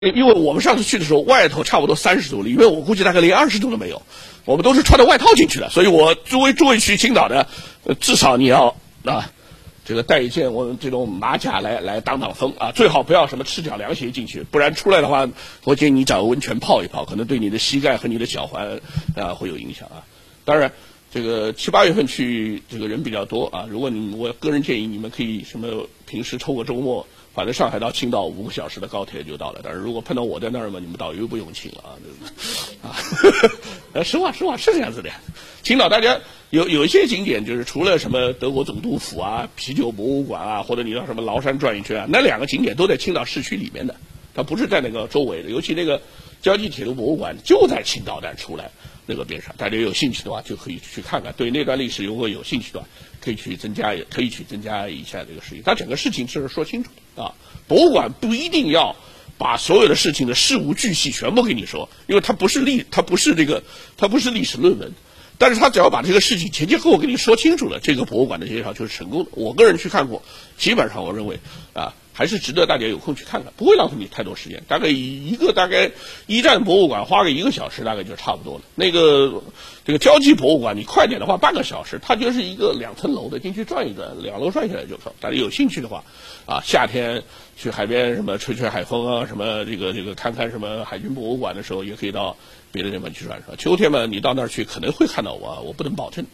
因为我们上次去的时候，外头差不多30度，里面我估计大概连20度都没有。我们都是穿着外套进去的，所以我诸位去青岛的，至少你要这个带一件我们这种马甲来挡风啊，最好不要什么赤脚凉鞋进去，不然出来的话，我建议你找个温泉泡一泡，可能对你的膝盖和你的脚踝会有影响啊。当然，这个7、8月份去这个人比较多啊，如果我个人建议你们可以什么平时抽个周末。反正上海到青岛5个小时的高铁就到了，但是如果碰到我在那儿嘛，你们导游不用请了实话是这样子的。青岛大家有一些景点，就是除了什么德国总督府啊、啤酒博物馆啊，或者你到什么崂山转一圈啊，那2个景点都在青岛市区里面的，它不是在那个周围的。尤其那个交际铁路博物馆就在青岛站出来那个边上，大家有兴趣的话就可以去看看。对那段历史如果有兴趣的话，可以去增加一下这个事情。它整个事情是说清楚的啊。博物馆不一定要把所有的事情的事无巨细全部给你说，因为它不是历史论文。但是他只要把这个事情前后给你说清楚了，这个博物馆的介绍就是成功的。我个人去看过，基本上我认为还是值得大家有空去看看，不会浪费你太多时间。大概一站博物馆花个1个小时，大概就差不多了。这个交际博物馆，你快点的话半个小时，它就是一个2层楼的，进去转一转，2楼转下来就够。大家有兴趣的话，夏天去海边什么吹海风啊，什么这个看看什么海军博物馆的时候，也可以到别的地方去转转。秋天嘛，你到那儿去可能会看到我不能保证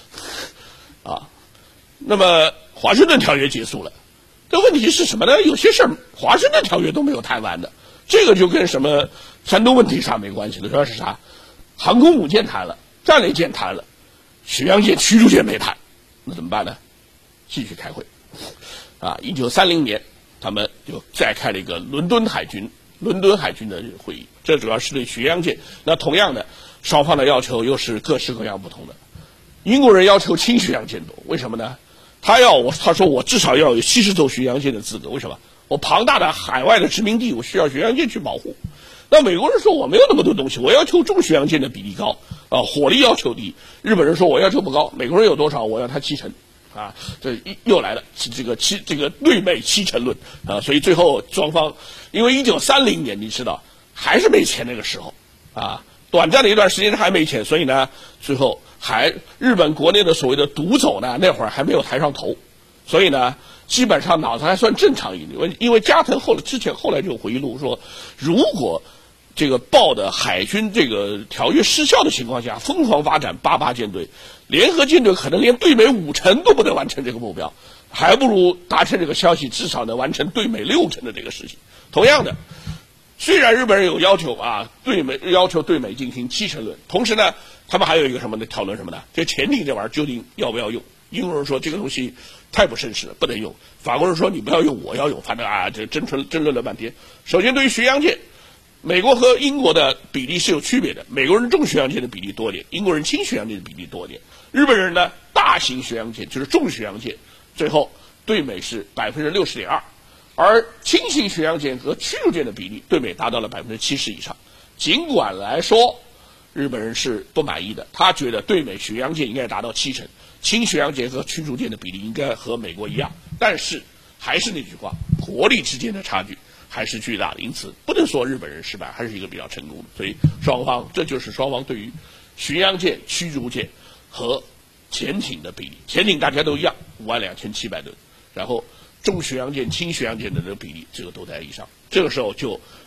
那么华盛顿条约结束了。这问题是什么呢？有些事儿华盛顿条约都没有谈完的，这个就跟什么山东问题上没关系了。主要是啥？航空母舰谈了，战列舰谈了，巡洋舰、驱逐舰没谈，那怎么办呢？继续开会。1930年，他们就再开了一个伦敦海军的会议，这主要是对巡洋舰。那同样的，双方的要求又是各式各样不同的。英国人要求轻巡洋舰多，为什么呢？他说我至少要有70艘巡洋舰的资格，为什么？我庞大的海外的殖民地，我需要巡洋舰去保护。那美国人说我没有那么多东西，我要求重巡洋舰的比例高，火力要求低。日本人说我要求不高，美国人有多少？我要他70%。这又来了，这个对美70%论所以最后双方，因为1930年你知道还是没钱那个时候短暂的一段时间还没钱，所以呢，最后日本国内的所谓的独走呢，那会儿还没有抬上头，所以呢，基本上脑子还算正常一点。因为加藤后来就回忆录说，如果这个抱的海军这个条约失效的情况下，疯狂发展88舰队，联合舰队可能连对美5成都不能完成这个目标，还不如达成这个消息，至少能完成对美6成的这个事情。同样的。虽然日本人有要求要求对美进行70%论，同时呢，他们还有一个什么的讨论什么呢？这潜艇这玩意儿究竟要不要用？英国人说这个东西太不绅士了，不能用。法国人说你不要用，我要用。反正这争论了半天。首先对于巡洋舰，美国和英国的比例是有区别的。美国人重巡洋舰的比例多点，英国人轻巡洋舰的比例多点。日本人呢，大型巡洋舰就是重巡洋舰，最后对美是60.2%。而轻型巡洋舰和驱逐舰的比例对美达到了70%以上。尽管来说，日本人是不满意的，他觉得对美巡洋舰应该达到70%，轻巡洋舰和驱逐舰的比例应该和美国一样。但是还是那句话，国力之间的差距还是巨大的，因此不能说日本人失败，还是一个比较成功的。所以这就是双方对于巡洋舰、驱逐舰和潜艇的比例。潜艇大家都一样，52700吨，然后重巡洋舰、轻巡洋舰的这个比例，这个都在以上。这个从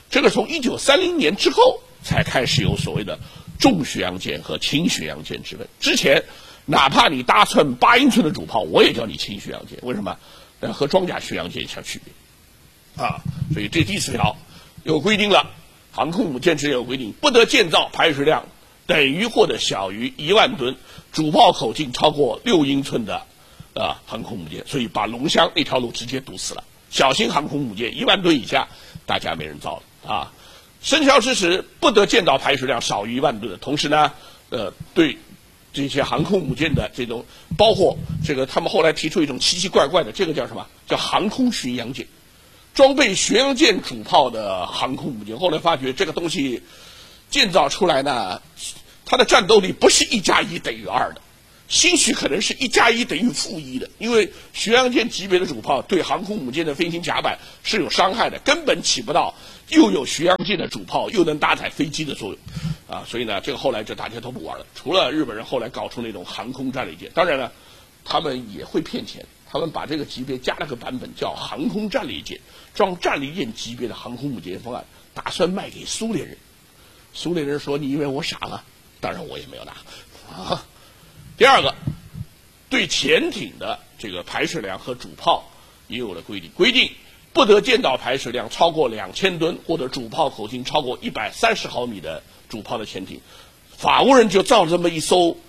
1930年之后才开始有所谓的重巡洋舰和轻巡洋舰之分。之前，哪怕你8英寸的主炮，我也叫你轻巡洋舰。为什么？和装甲巡洋舰相区别所以这第4条有规定了，航空母舰之有规定，不得建造排水量等于或者小于1万吨，主炮口径超过6英寸的。航空母舰，所以把龙乡那条路直接堵死了。小型航空母舰1万吨以下，大家没人造了生效之时，不得建造排水量少于1万吨的。同时呢，对这些航空母舰的这种，包括这个他们后来提出一种奇奇怪怪的，这个叫什么？叫航空巡洋舰，装备巡洋舰主炮的航空母舰。后来发觉这个东西建造出来呢，它的战斗力不是1+1等于2的。兴许可能是1+1等于-1的，因为巡洋舰级别的主炮对航空母舰的飞行甲板是有伤害的，根本起不到又有巡洋舰的主炮，又能搭载飞机的作用，啊，所以呢，这个后来就大家都不玩了。除了日本人后来搞出那种航空战列舰，当然了，他们也会骗钱，他们把这个级别加了个版本叫航空战列舰，装战列舰级别的航空母舰方案，打算卖给苏联人。苏联人说：“你以为我傻吗？”当然我也没有拿啊。第二个，对潜艇的这个排水量和主炮也有了规定不得建造排水量超过2000吨或者主炮口径超过130毫米的主炮的潜艇。法国人就造了这么一艘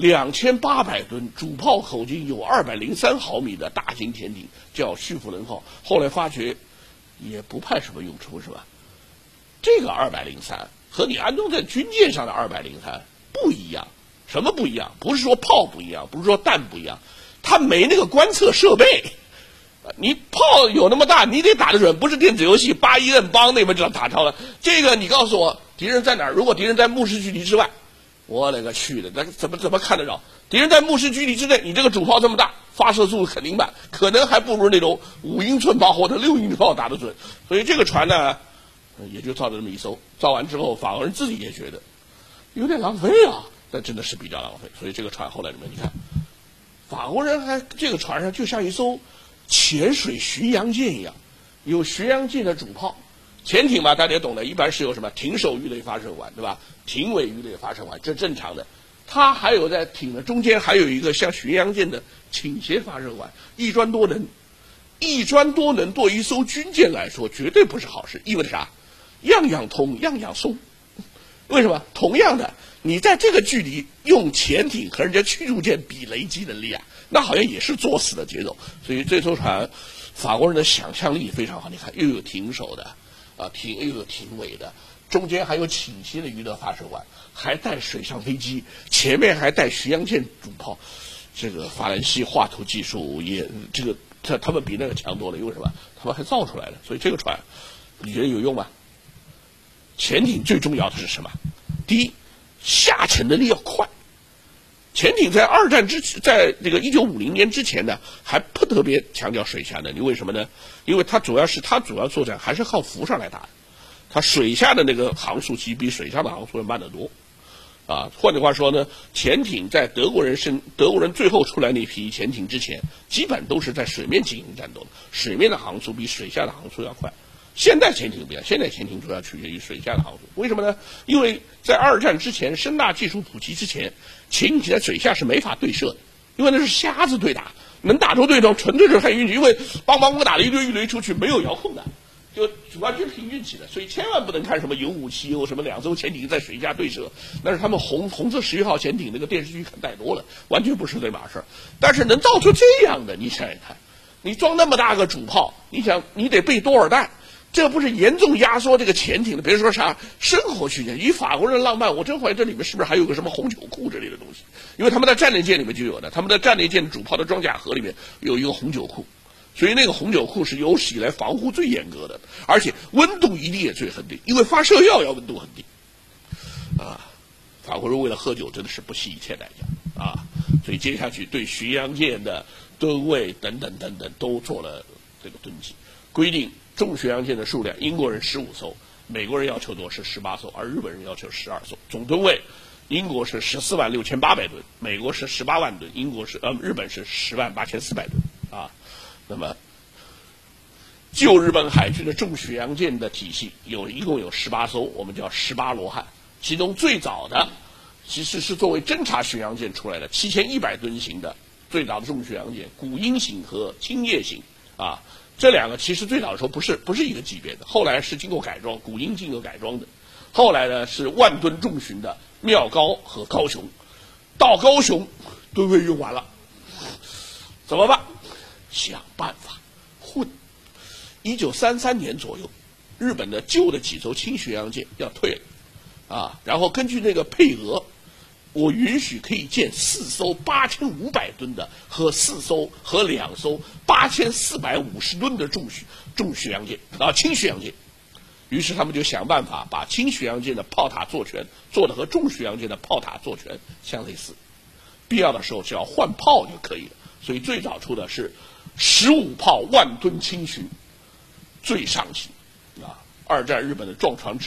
2800吨、主炮口径有203毫米的大型潜艇，叫叙弗伦号。后来发觉也不派什么用处，是吧？这个203和你安装在军舰上的203不一样。什么不一样？不是说炮不一样，不是说弹不一样，它没那个观测设备。你炮有那么大，你得打得准，不是电子游戏8一摁邦那边就要打着了。这个你告诉我敌人在哪儿？如果敌人在目视距离之外，我勒个去的，那怎么看得着？敌人在目视距离之内，你这个主炮这么大，发射速度肯定慢，可能还不如那种5英寸炮或者6英寸炮打得准。所以这个船呢，也就造了这么一艘。造完之后，法国人自己也觉得有点浪费啊。但真的是比较浪费，所以这个船后来你看，法国人还这个船上就像一艘潜水巡洋舰一样，有巡洋舰的主炮，潜艇嘛大家也懂的，一般是有什么停手鱼雷发射管，对吧？停尾鱼雷发射管，这正常的。它还有在艇的中间还有一个像巡洋舰的倾斜发射管，一专多能。一专多能对一艘军舰来说绝对不是好事，意味着啥？样样通，样样松。为什么？同样的，你在这个距离用潜艇和人家驱逐舰比雷击能力啊，那好像也是作死的节奏。所以这艘船，法国人的想象力非常好。你看，又有停手的，又有停尾的，中间还有倾斜的鱼雷发射管，还带水上飞机，前面还带巡洋舰主炮。这个法兰西画图技术也，他们比那个强多了。因为什么？他们还造出来了。所以这个船，你觉得有用吗？潜艇最重要的是什么？第一，下沉能力要快。潜艇在二战在这个1950年之前呢，还不特别强调水下能力。为什么呢？因为它主要作战还是靠浮上来打的，它水下的那个航速其实比水上的航速要慢得多。换句话说呢，潜艇在德国人最后出来那批潜艇之前，基本都是在水面进行战斗的，水面的航速比水下的航速要快。现代潜艇不一样，现代潜艇主要取决于水下的航速。为什么呢？因为在二战之前，声纳技术普及之前，潜艇在水下是没法对射的，因为那是瞎子对打，能打出对头纯粹是看运气，因为邦打了一堆鱼雷出去，没有遥控的，就完全凭运气的。所以千万不能看什么有武器，有什么2艘潜艇在水下对射，那是他们红色11号潜艇那个电视剧看太多了，完全不是这码事。但是能造出这样的，你想想看，你装那么大个主炮，你想你得备多少弹？这不是严重压缩这个潜艇的？别说啥生活区间，以法国人浪漫，我真怀疑这里面是不是还有个什么红酒库之类的东西？因为他们在战列舰里面就有的，他们的战列舰主炮的装甲盒里面有一个红酒库，所以那个红酒库是有史以来防护最严格的，而且温度一定也最恒定，因为发射药要温度很低。法国人为了喝酒真的是不惜一切代价所以接下去对巡洋舰的吨位等等都做了这个登记，规定。重巡洋舰的数量，英国人15艘，美国人要求多是18艘，而日本人要求12艘。总吨位，英国是146800吨，美国是18万吨，日本是108400吨那么，旧日本海军的重巡洋舰的体系一共有18艘，我们叫18罗汉。其中最早的其实是作为侦察巡洋舰出来的7100吨型的最早的重巡洋舰，古英型和青叶型这两个其实最早的时候不是一个级别的，后来是经过改装，古英经过改装的。后来呢是万吨重巡的妙高和高雄，到高雄吨位用完了，怎么办？想办法混。1933年左右，日本的旧的几艘轻巡洋舰要退了然后根据那个配额，我允许可以建4艘8500吨的和2艘8450吨的重巡洋舰轻巡洋舰。于是他们就想办法把轻巡洋舰的炮塔座权做的和重巡洋舰的炮塔座权相类似，必要的时候只要换炮就可以了。所以最早出的是15炮万吨轻巡最上级二战日本的撞船